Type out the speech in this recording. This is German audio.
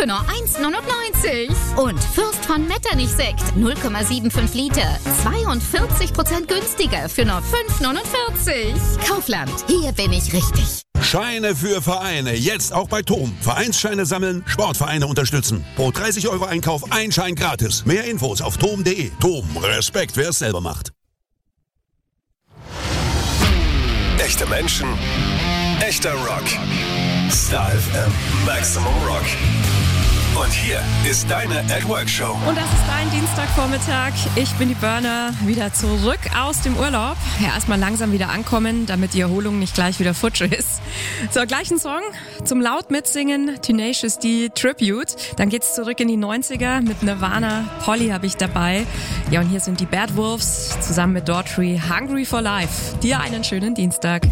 für nur 1,99. Und Fürst von Metternich-Sekt 0,75 Liter, 42% günstiger für nur 5,49. Kaufland, hier bin ich richtig. Scheine für Vereine, jetzt auch bei TOM. Vereinsscheine sammeln, Sportvereine unterstützen. Pro 30 € Einkauf ein Schein gratis. Mehr Infos auf tom.de. TOM, Respekt, wer es selber macht. Echte Menschen, echter Rock. Star FM, Maximum Rock. Und hier ist deine At Work Show. Und das ist dein Dienstagvormittag. Ich bin die Burner, wieder zurück aus dem Urlaub. Ja, erstmal langsam wieder ankommen, damit die Erholung nicht gleich wieder futsch ist. So, gleich ein Song zum laut mitsingen, Tenacious D Tribute. Dann geht's zurück in die 90er mit Nirvana, Polly habe ich dabei. Ja, und hier sind die Bad Wolves zusammen mit Daughtry, Hungry for Life. Dir einen schönen Dienstag.